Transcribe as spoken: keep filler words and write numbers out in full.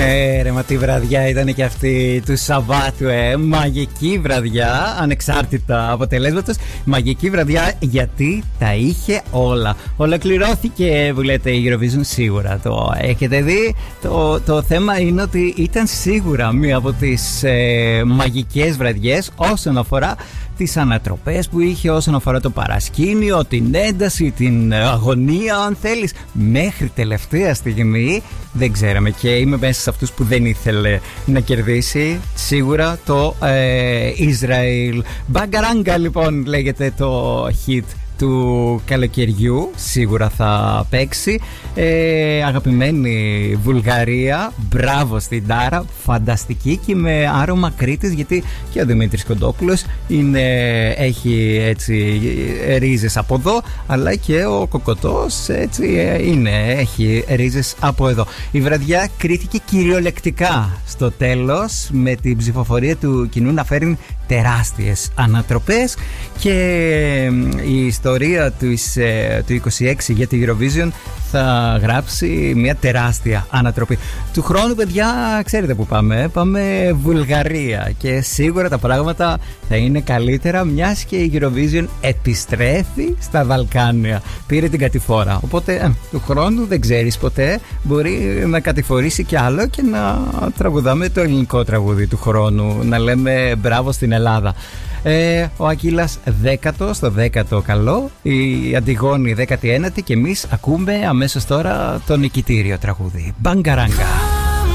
Ε, ρε, μα τι βραδιά ήταν και αυτή του Σαββάτου, ε. Μαγική βραδιά, ανεξάρτητα αποτελέσματος. Μαγική βραδιά γιατί τα είχε όλα. Ολοκληρώθηκε, που λέτε, η Eurovision, σίγουρα το έχετε δει. Το, το θέμα είναι ότι ήταν σίγουρα μία από τις ε, μαγικές βραδιές όσον αφορά τις ανατροπές που είχε, όσον αφορά το παρασκήνιο, την ένταση, την αγωνία, αν θέλεις, μέχρι τελευταία στιγμή δεν ξέραμε, και είμαι μέσα σε αυτούς που δεν ήθελε να κερδίσει σίγουρα το ε, Ισραήλ. Μπαγκαράγκα, λοιπόν, λέγεται το hit του καλοκαιριού, σίγουρα θα παίξει. ε, Αγαπημένη Βουλγαρία, μπράβο στην Τάρα, φανταστική και με άρωμα Κρήτης, γιατί και ο Δημήτρης Κοντόπουλος είναι, έχει έτσι ρίζες από εδώ, αλλά και ο Κοκοτός έτσι είναι, έχει ρίζες από εδώ. Η βραδιά κρίθηκε κυριολεκτικά στο τέλος, με την ψηφοφορία του κοινού να φέρει τεράστιες ανατροπές, και η ιστορία του, του είκοσι έξι για τη Eurovision θα γράψει μια τεράστια ανατροπή. Του χρόνου, παιδιά, ξέρετε που πάμε, πάμε Βουλγαρία, και σίγουρα τα πράγματα θα είναι καλύτερα, μιας και η Eurovision επιστρέφει στα Βαλκάνια. Πήρε την κατηφόρα, οπότε ε, του χρόνου δεν ξέρεις ποτέ, μπορεί να κατηφορήσει κι άλλο και να τραγουδάμε το ελληνικό τραγούδι του χρόνου, να λέμε μπράβο στην Ελλάδα. Ε, ο Ακύλας δέκατο στο δέκατο καλό, η Αντιγόνη δέκατη ένατη, και εμείς ακούμε αμέσως τώρα το νικητήριο τραγούδι. Μπαγκαράγκα.